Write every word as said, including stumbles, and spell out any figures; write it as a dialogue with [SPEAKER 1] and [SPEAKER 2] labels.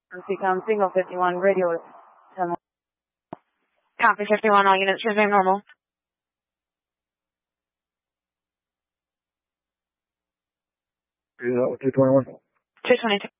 [SPEAKER 1] Become single fifty-one, radio is ten one.
[SPEAKER 2] Copy fifty-one, all units resume normal.
[SPEAKER 3] Do that with two twenty-one.
[SPEAKER 2] two twenty-two.